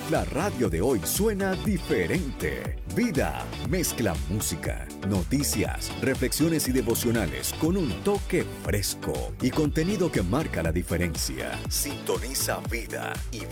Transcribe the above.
La radio de hoy suena diferente. Vida mezcla música, noticias, reflexiones y devocionales con un toque fresco y contenido que marca la diferencia. Sintoniza Vida y